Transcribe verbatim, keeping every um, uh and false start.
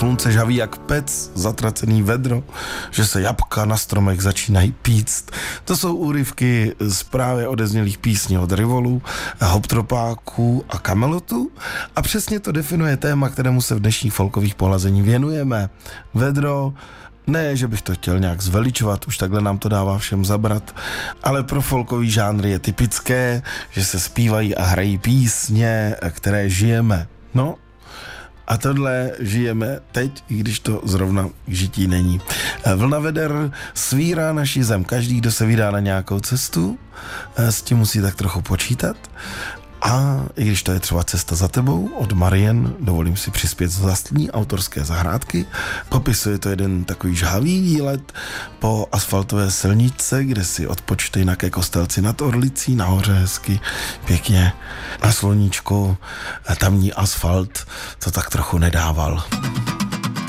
slunce žhaví jak pec, zatracený vedro, že se jabka na stromech začínají píct. To jsou úryvky z právě odeznělých písní od Rivolu, Hoptropáků a Kamelotu a přesně to definuje téma, kterému se v dnešních folkových pohlazení věnujeme. Vedro, ne, že bych to chtěl nějak zveličovat, už takhle nám to dává všem zabrat, ale pro folkový žánry je typické, že se zpívají a hrají písně, které žijeme. No, a tohle žijeme teď, i když to zrovna k žití není. Vlna veder svírá naši zem. Každý, kdo se vydá na nějakou cestu, s tím musí tak trochu počítat. A i když to je třeba cesta za tebou, od Marien, dovolím si přispět z vlastní autorské zahrádky, popisuje to jeden takový žhavý výlet po asfaltové silničce, kde si odpočtej na ke Kostelci nad Orlicí, nahoře hezky, pěkně na sluníčku, tamní asfalt to tak trochu nedával.